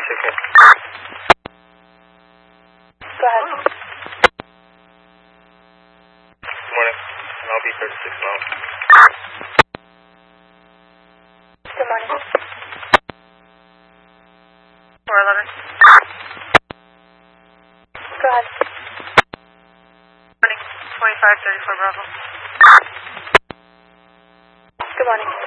Okay. Go ahead. Good morning. I'll be 36 miles. Good morning. 411. Go ahead. Morning. 2534 Bravo. Good morning.